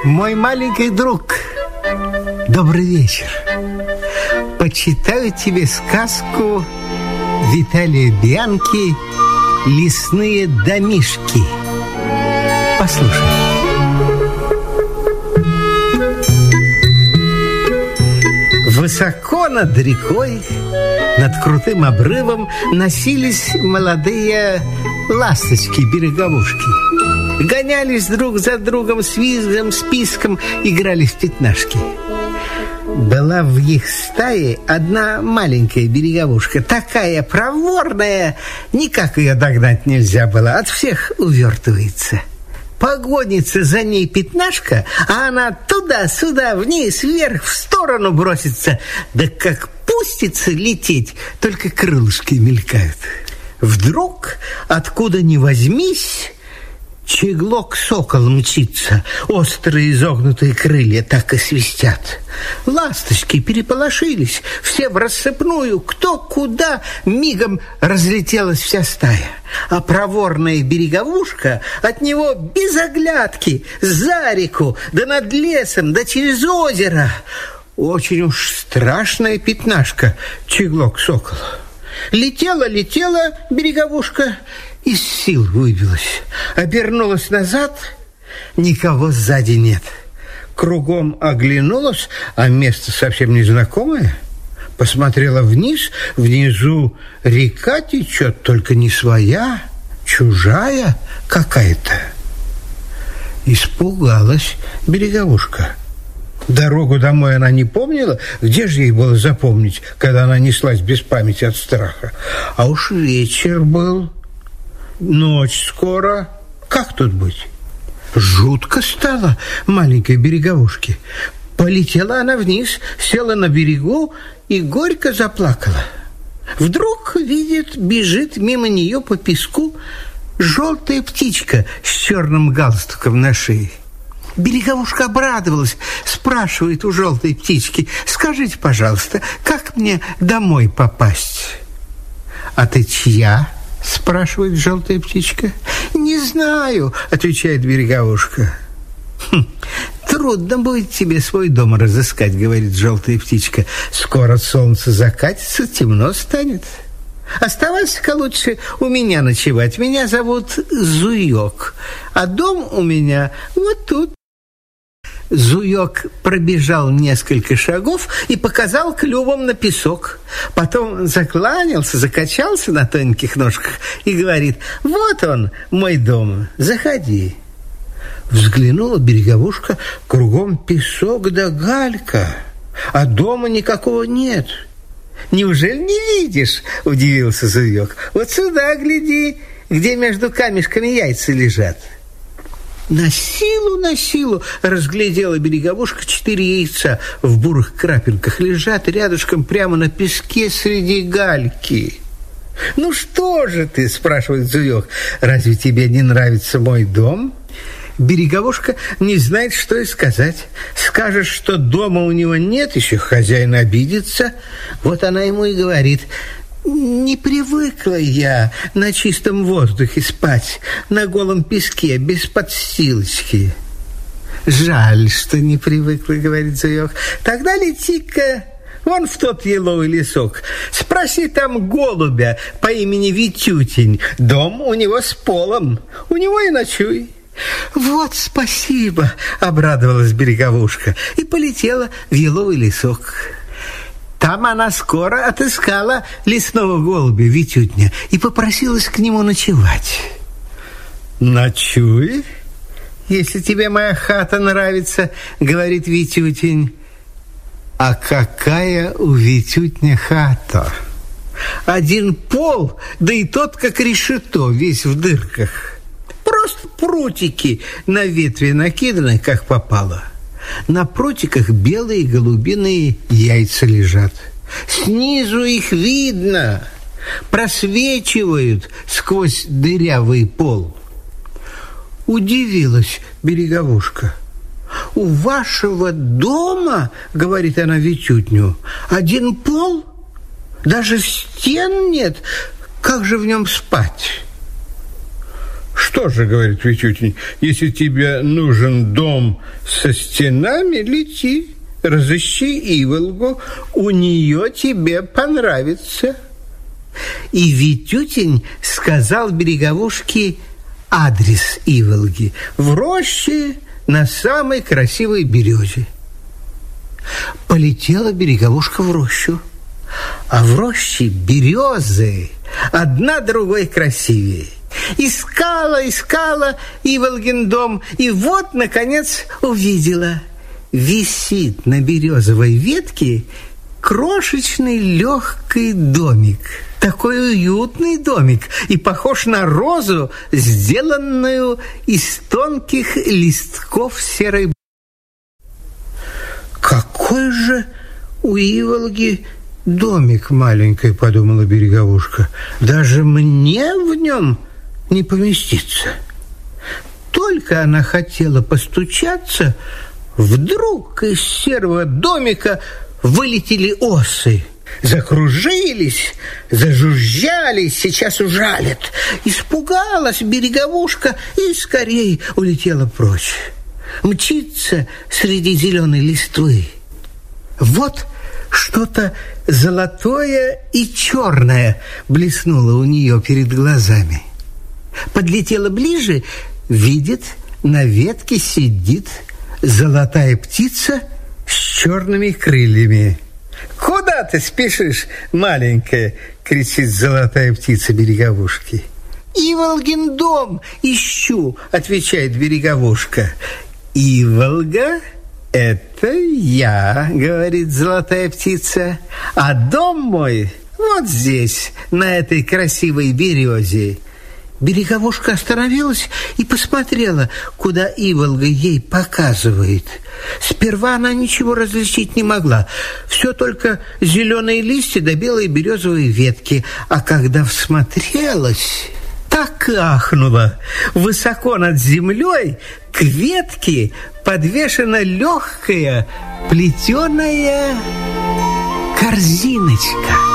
Мой маленький друг, добрый вечер. Почитаю тебе сказку Виталия Бианки «Лесные домишки». Послушай. Высоко над рекой, над крутым обрывом носились молодые ласточки-береговушки. Гонялись друг за другом с визгом, с писком, играли в пятнашки. Была в их стае одна маленькая береговушка, такая проворная, никак ее догнать нельзя было, от всех увертывается. Погонится за ней пятнашка, а она туда-сюда, вниз, вверх, в сторону бросится. Да как пустится лететь, только крылышки мелькают. Вдруг, откуда ни возьмись, чеглок-сокол мчится, острые изогнутые крылья так и свистят. Ласточки переполошились, все в рассыпную, кто куда, мигом разлетелась вся стая. А проворная береговушка от него без оглядки, за реку, да над лесом, да через озеро. Очень уж страшная пятнашка, чеглок-сокол. Летела береговушка, из сил выбилась. Обернулась назад, никого сзади нет. Кругом оглянулась, а место совсем незнакомое. Посмотрела вниз, внизу река течет, только не своя, чужая какая-то. Испугалась береговушка. Дорогу домой она не помнила, где же ей было запомнить, когда она неслась без памяти от страха. А уж вечер был, ночь скоро, как тут быть? Жутко стало маленькой береговушке. Полетела она вниз, села на берегу и горько заплакала. Вдруг видит, бежит мимо нее по песку желтая птичка с черным галстуком на шее. Береговушка обрадовалась, спрашивает у желтой птички: «Скажите, пожалуйста, как мне домой попасть?» «А ты чья?» – спрашивает желтая птичка. «Не знаю», – отвечает береговушка. «Трудно будет тебе свой дом разыскать», – говорит желтая птичка. «Скоро солнце закатится, темно станет. Оставайся-ка лучше у меня ночевать. Меня зовут Зуёк, а дом у меня вот тут». Зуёк пробежал несколько шагов и показал клювом на песок. Потом закланялся, закачался на тоненьких ножках и говорит: «Вот он, мой дом, заходи». Взглянула береговушка, кругом песок да галька, а дома никакого нет. «Неужели не видишь?» – удивился Зуёк. «Вот сюда гляди, где между камешками яйца лежат». На силу разглядела береговушка 4 яйца в бурых крапинках, лежат рядышком прямо на песке среди гальки. «Ну что же ты?» – спрашивает Зуёк. «Разве тебе не нравится мой дом?» Береговушка не знает, что и сказать. Скажешь, что дома у него нет, еще хозяин обидится. Вот она ему и говорит: «Не привыкла я на чистом воздухе спать, на голом песке, без подстилочки». «Жаль, что не привыкла», — говорит Зуёк. «Тогда лети-ка вон в тот еловый лесок. Спроси там голубя по имени Витютень. Дом у него с полом, у него и ночуй». «Вот спасибо», — обрадовалась береговушка и полетела в еловый лесок. Там она скоро отыскала лесного голубя Витютня и попросилась к нему ночевать. «Ночуй, если тебе моя хата нравится», — говорит Витютень. А какая у Витютня хата? Один пол, да и тот как решето, весь в дырках. Просто прутики на ветви накиданы, как попало. На прутиках белые голубиные яйца лежат. Снизу их видно, просвечивают сквозь дырявый пол. Удивилась береговушка. «У вашего дома, — говорит она Витютню, — один пол? Даже стен нет. Как же в нем спать?» Что же, говорит Витютень, если тебе нужен дом со стенами, лети, разыщи Иволгу, у нее тебе понравится. И Витютень сказал Береговушке адрес Иволги в роще на самой красивой березе. Полетела Береговушка в рощу, а в роще березы, одна другой красивее. Искала Иволгин дом, и вот, наконец, увидела. Висит на березовой ветке крошечный легкий домик. Такой уютный домик и похож на розу, сделанную из тонких листков серой. Какой же у Иволги домик маленький, подумала Береговушка. Даже мне в нем не поместиться. Только она хотела постучаться, вдруг из серого домика вылетели осы. Закружились, зажужжали, сейчас ужалят. Испугалась Береговушка и скорей улетела прочь. Мчится среди зеленой листвы. Вот что-то золотое и черное блеснуло у нее перед глазами. Подлетела ближе, видит, на ветке сидит золотая птица с черными крыльями. «Куда ты спешишь, маленькая?» — кричит золотая птица Береговушке. «Иволгин дом ищу», — отвечает Береговушка. «Иволга — это я», — говорит золотая птица, «а дом мой вот здесь, на этой красивой березе». Береговушка остановилась и посмотрела, куда Иволга ей показывает. Сперва она ничего различить не могла. Все только зеленые листья да белые березовые ветки. А когда всмотрелась, так и ахнула. Высоко над землей к ветке подвешена легкая плетеная корзиночка.